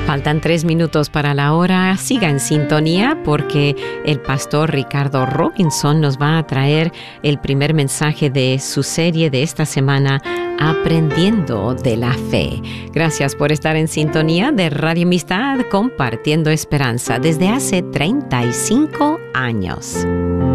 Faltan 3 minutos para la hora. Siga en sintonía porque el pastor Ricardo Robinson nos va a traer el primer mensaje de su serie de esta semana, Aprendiendo de la Fe. Gracias por estar en sintonía de Radio Amistad, compartiendo esperanza desde hace 35 años.